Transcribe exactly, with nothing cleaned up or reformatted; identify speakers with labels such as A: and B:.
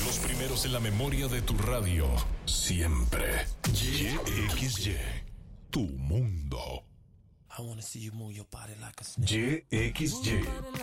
A: Los primeros en la memoria de tu radio. Siempre. Y X Y. Tu mundo.
B: I wanna see you move your body like a snake.
A: Y X Y.